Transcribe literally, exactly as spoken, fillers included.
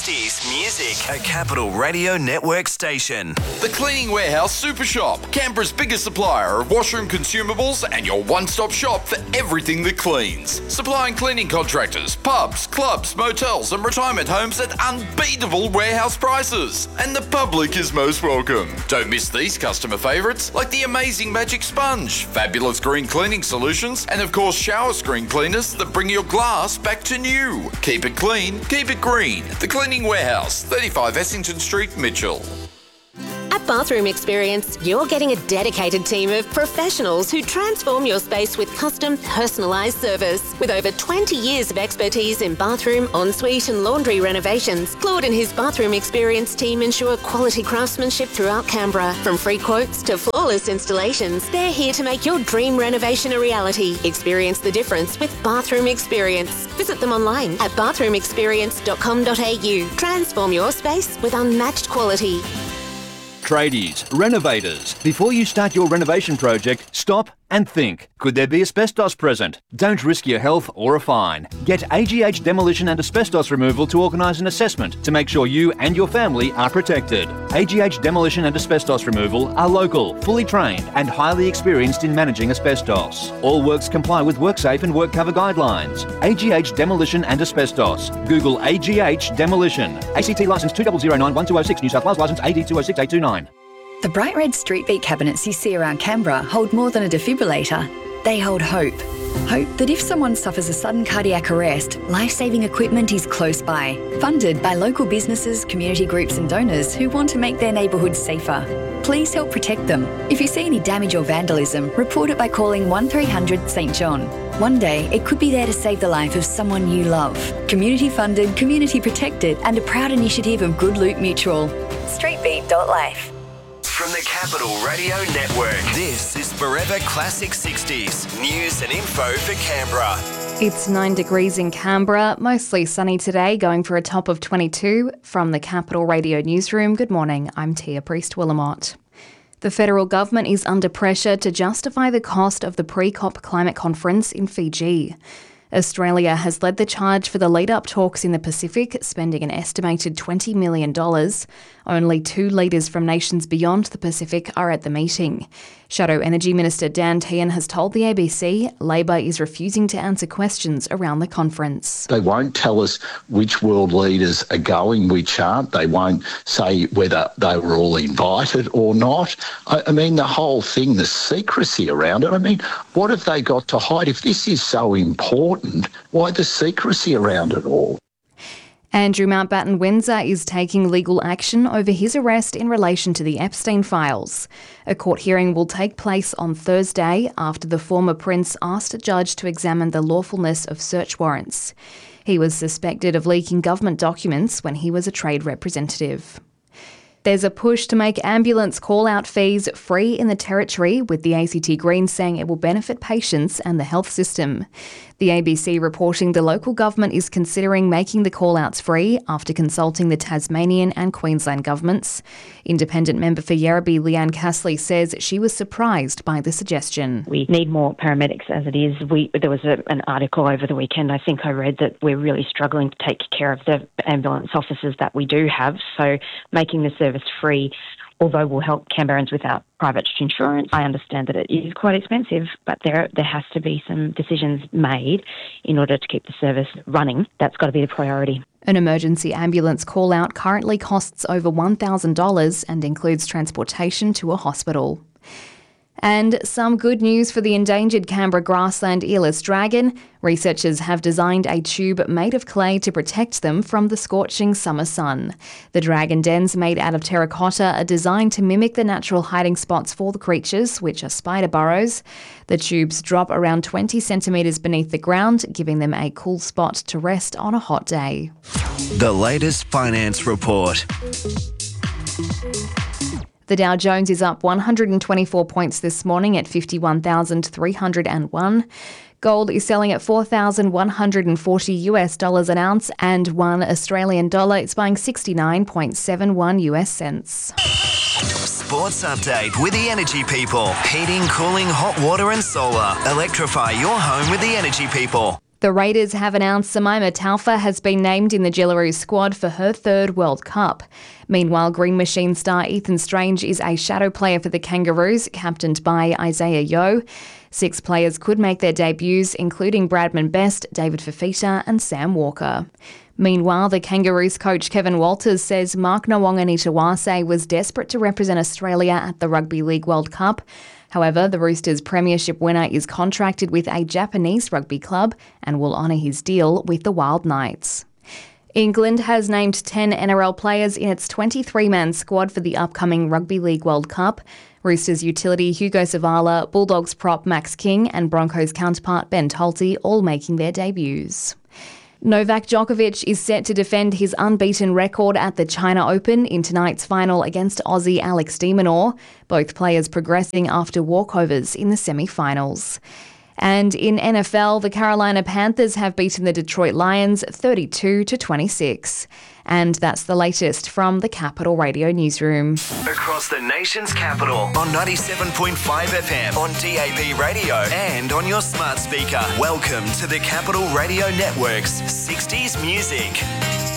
sixties music. A Capital Radio Network station. The Cleaning Warehouse Super Shop, Canberra's biggest supplier of washroom consumables and your one-stop shop for everything that cleans. Supplying cleaning contractors, pubs, clubs, motels and retirement homes at unbeatable warehouse prices. And the public is most welcome. Don't miss these customer favourites like the amazing Magic Sponge, fabulous green cleaning solutions and of course shower screen cleaners that bring your glass back to new. Keep it clean, keep it green. The Cleaning Warehouse, thirty-five Essington Street, Mitchell. At Bathroom Experience, you're getting a dedicated team of professionals who transform your space with custom, personalised service. With over twenty years of expertise in bathroom, ensuite and laundry renovations, Claude and his Bathroom Experience team ensure quality craftsmanship throughout Canberra. From free quotes to flawless installations, they're here to make your dream renovation a reality. Experience the difference with Bathroom Experience. Visit them online at bathroom experience dot com dot a u. Transform your space with unmatched quality. Tradies, renovators. Before you start your renovation project, stop and think. Could there be asbestos present? Don't risk your health or a fine. Get A G H Demolition and Asbestos Removal to organise an assessment to make sure you and your family are protected. A G H Demolition and Asbestos Removal are local, fully trained and highly experienced in managing asbestos. All works comply with WorkSafe and WorkCover guidelines. A G H Demolition and Asbestos. Google A G H Demolition. A C T licence two zero zero nine one two zero six, New South Wales licence A D two zero six eight two nine. The bright red street beat cabinets you see around Canberra hold more than a defibrillator. They hold hope. Hope that if someone suffers a sudden cardiac arrest, life-saving equipment is close by. Funded by local businesses, community groups and donors who want to make their neighbourhoods safer. Please help protect them. If you see any damage or vandalism, report it by calling one three hundred St John. One day, it could be there to save the life of someone you love. Community funded, community protected and a proud initiative of Good Loot Mutual. streetbeat dot life. From the Capital Radio Network, this is Forever Classic sixties. News and info for Canberra. It's nine degrees in Canberra, mostly sunny today, going for a top of twenty-two. From the Capital Radio Newsroom, good morning, I'm Tia Priest-Willamott. The federal government is under pressure to justify the cost of the pre-COP climate conference in Fiji. Australia has led the charge for the lead-up talks in the Pacific, spending an estimated twenty million dollars. Only two leaders from nations beyond the Pacific are at the meeting. Shadow Energy Minister Dan Tehan has told the A B C Labor is refusing to answer questions around the conference. They won't tell us which world leaders are going, which aren't. They won't say whether they were all invited or not. I, I mean, the whole thing, the secrecy around it. I mean, what have they got to hide? If this is so important, why the secrecy around it all? Andrew Mountbatten Windsor is taking legal action over his arrest in relation to the Epstein files. A court hearing will take place on Thursday after the former prince asked a judge to examine the lawfulness of search warrants. He was suspected of leaking government documents when he was a trade representative. There's a push to make ambulance call-out fees free in the Territory, with the A C T Greens saying it will benefit patients and the health system. The A B C reporting the local government is considering making the call-outs free after consulting the Tasmanian and Queensland governments. Independent member for Yarrabee, Leanne Castley, says she was surprised by the suggestion. We need more paramedics as it is. We, there was a, an article over the weekend, I think I read, that we're really struggling to take care of the ambulance officers that we do have. So making the service free, although will help Canberrans without private insurance. I understand that it is quite expensive, but there there has to be some decisions made in order to keep the service running. That's got to be the priority. An emergency ambulance call-out currently costs over one thousand dollars and includes transportation to a hospital. And some good news for the endangered Canberra grassland eeless dragon. Researchers have designed a tube made of clay to protect them from the scorching summer sun. The dragon dens made out of terracotta are designed to mimic the natural hiding spots for the creatures, which are spider burrows. The tubes drop around twenty centimetres beneath the ground, giving them a cool spot to rest on a hot day. The latest finance report. The Dow Jones is up one hundred twenty-four points this morning at fifty-one thousand three hundred one. Gold is selling at four thousand one hundred forty US dollars an ounce, and one Australian dollar is buying sixty-nine point seven one US cents. Sports update with the Energy People. Heating, cooling, hot water and solar. Electrify your home with the Energy People. The Raiders have announced Samaima Taufa has been named in the Jillaroos squad for her third World Cup. Meanwhile, Green Machine star Ethan Strange is a shadow player for the Kangaroos, captained by Isaiah Yeo. Six players could make their debuts, including Bradman Best, David Fafita and Sam Walker. Meanwhile, the Kangaroos coach Kevin Walters says Mark Nawonga-Nitawase was desperate to represent Australia at the Rugby League World Cup. However, the Roosters premiership winner is contracted with a Japanese rugby club and will honour his deal with the Wild Knights. England has named ten N R L players in its twenty-three man squad for the upcoming Rugby League World Cup. Roosters utility Hugo Savala, Bulldogs prop Max King and Broncos counterpart Ben Tolte all making their debuts. Novak Djokovic is set to defend his unbeaten record at the China Open in tonight's final against Aussie Alex de Minaur, both players progressing after walkovers in the semi-finals. And in N F L, the Carolina Panthers have beaten the Detroit Lions thirty-two to twenty-six. And that's the latest from the Capital Radio newsroom. Across the nation's capital on ninety-seven point five F M, on D A B radio and on your smart speaker. Welcome to the Capital Radio Network's sixties Music.